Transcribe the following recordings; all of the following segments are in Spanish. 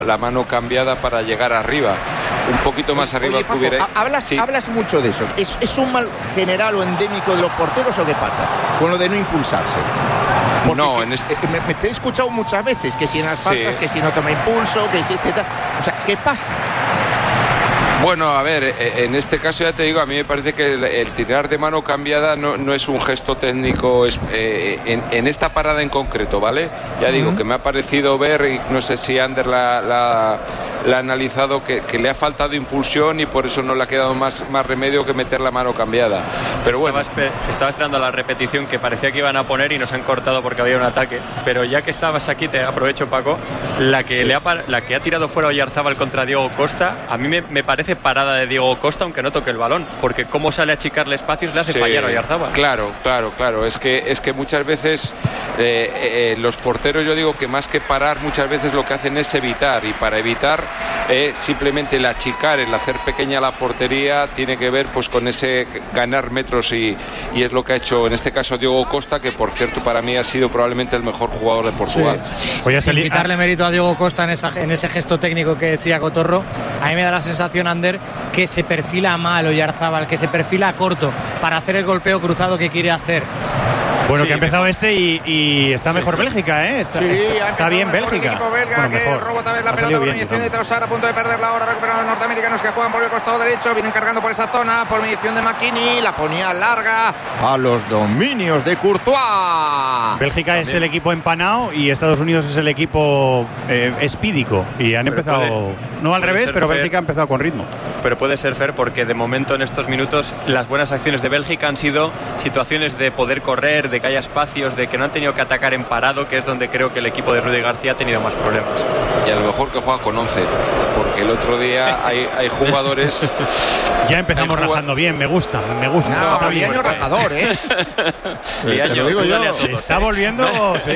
la mano cambiada para llegar arriba, un poquito más arriba. Oye, Paco, hablas mucho de eso. ¿Es un mal general o endémico de los porteros o qué pasa con lo de no impulsarse? Porque no, te he escuchado muchas veces que si en las faltas, que si no toma impulso, que si etc. O sea, ¿qué pasa? Bueno, a ver, en este caso ya te digo, a mí me parece que el tirar de mano cambiada no es un gesto técnico en esta parada en concreto, ¿vale? Ya digo que me ha parecido ver, y no sé si Ander la ha analizado, que le ha faltado impulsión y por eso no le ha quedado más remedio que meter la mano cambiada. Pero bueno. Estaba esperando la repetición que parecía que iban a poner y nos han cortado porque había un ataque. Pero ya que estabas aquí, te aprovecho, Paco, la que ha tirado fuera Oyarzábal contra Diego Costa, a mí me parece parada de Diego Costa, aunque no toque el balón, porque cómo sale a achicarle espacios le hace fallar a Oyarzábal. Claro. Es que muchas veces los porteros, yo digo que más que parar, muchas veces lo que hacen es evitar, y para evitar simplemente el achicar, el hacer pequeña la portería, tiene que ver pues con ese ganar metros, y es lo que ha hecho en este caso Diego Costa, que por cierto para mí ha sido probablemente el mejor jugador de Portugal. Voy a quitarle mérito a Diego Costa en ese gesto técnico que decía Cotorro. A mí me da la sensación, Ander, que se perfila mal Oyarzábal, que se perfila corto para hacer el golpeo cruzado que quiere hacer. Bueno, que ha empezado y está mejor Bélgica, ¿eh? Está bien Bélgica. Equipo belga, bueno, que roba otra vez la pelota por mediación de Trossard, a punto de perderla ahora, recuperan los norteamericanos que juegan por el costado derecho, vienen cargando por esa zona, por mediación de McKinney, la ponía larga a los dominios de Courtois. Bélgica es el equipo empanado y Estados Unidos es el equipo espídico, y han empezado, no al revés, pero Bélgica ha empezado con ritmo. Pero puede ser fair, porque de momento en estos minutos las buenas acciones de Bélgica han sido situaciones de poder correr, de que haya espacios, de que no han tenido que atacar en parado, que es donde creo que el equipo de Rudy García ha tenido más problemas. Y a lo mejor que juega con 11, porque el otro día hay jugadores... Ya empezamos rajando bien, me gusta. No, Liaño rajador, ¿eh? Liaño, te lo digo yo. Está volviendo, sí.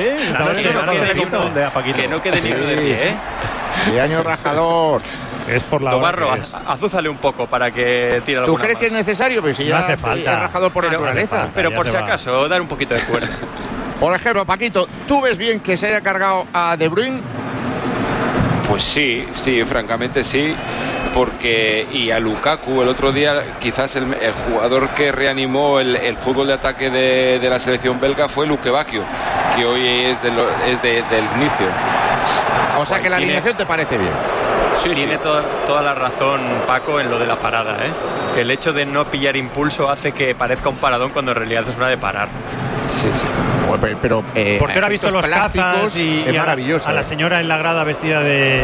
Que no quede ni de pie, ¿eh? Liaño rajador. Es por la Tobarro, azúzale un poco para que tire alguna. ¿Tú crees que es necesario? Pues si ya no hace falta. Es rajador por naturaleza. Pero por si acaso, dar un poquito de cuerda. Por ejemplo, Paquito, ¿tú ves bien que se haya cargado a De Bruyne? Pues sí, francamente sí, porque y a Lukaku el otro día, quizás el jugador que reanimó el fútbol de ataque de la selección belga fue Luke Bacchio, que hoy es del inicio. O sea que la alineación te parece bien. Tiene toda la razón Paco en lo de la parada, ¿eh? El hecho de no pillar impulso hace que parezca un paradón cuando en realidad es una de parar. Sí. Pero portero ha visto los cazas y maravilloso, a la señora en la grada vestida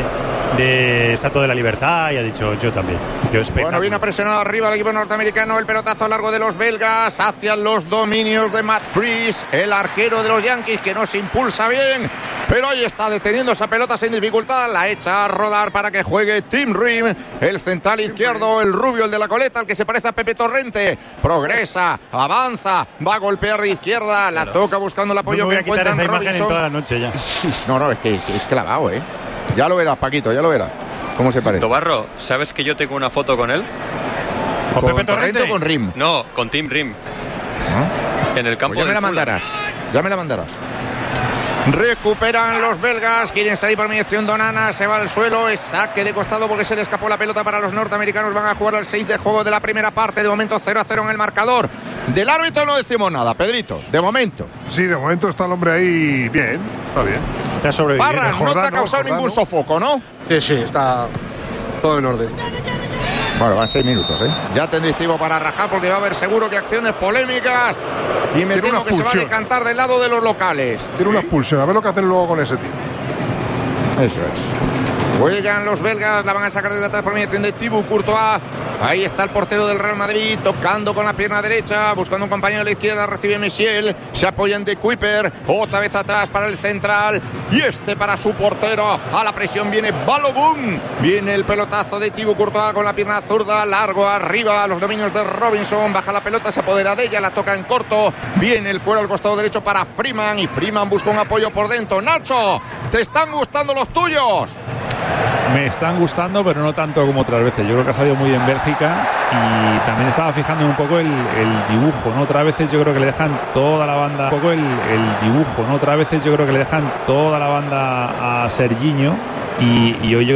de Estatua de la Libertad, y ha dicho yo también. Bueno, viene a presionar arriba el equipo norteamericano, el pelotazo largo de los belgas hacia los dominios de Matt Freese, el arquero de los Yankees, que no se impulsa bien, pero ahí está deteniendo esa pelota sin dificultad, la echa a rodar para que juegue Tim Ream, el central izquierdo, el rubio, el de la coleta, el que se parece a Pepe Torrente, progresa, avanza, va a golpear de izquierda, la toca buscando el apoyo que encuentra en Robinson. En toda la noche ya. No, es que es clavado, ¿eh? Ya lo verás, Paquito, ya lo verás. ¿Cómo se parece? Tobarro, ¿sabes que yo tengo una foto con él? ¿Con Pepe Torrente o con Rim? No, con Tim Rim. En el campo. Pues ya me la mandarás. Recuperan los belgas, quieren salir por mediación Donana, se va al suelo, es saque de costado porque se le escapó la pelota para los norteamericanos, van a jugar al 6 de juego de la primera parte, de momento 0-0 en el marcador. Del árbitro no decimos nada, Pedrito, de momento. Sí, de momento está el hombre ahí bien, está bien. Te ha sobrevivido. Parra, no te ha causado ningún sofoco, ¿no? Sí, está todo en orden. Bueno, van 6 minutos, ¿eh? Ya tendréis tiempo para rajar porque va a haber seguro que acciones polémicas y me temo que se va a decantar del lado de los locales. Tiene una expulsión, a ver lo que hacen luego con ese tío. Eso es. Juegan los belgas, la van a sacar desde atrás por mediación de Thibaut Courtois. Ahí está el portero del Real Madrid, tocando con la pierna derecha, buscando un compañero de la izquierda, recibe Michel, se apoyan de Kuiper, otra vez atrás para el central, y para su portero, a la presión viene Balogun, viene el pelotazo de Thibaut Courtois con la pierna zurda, largo arriba, a los dominios de Robinson, baja la pelota, se apodera de ella, la toca en corto, viene el cuero al costado derecho para Freeman, y Freeman busca un apoyo por dentro. Nacho, ¿te están gustando los tuyos? Me están gustando, pero no tanto como otras veces. Yo creo que ha salido muy bien Bélgica, y también estaba fijando un poco el dibujo, ¿no? Otras veces yo creo que le dejan toda la banda, un poco el dibujo, ¿no? Otras veces yo creo que le dejan toda la banda a Serginho, y hoy yo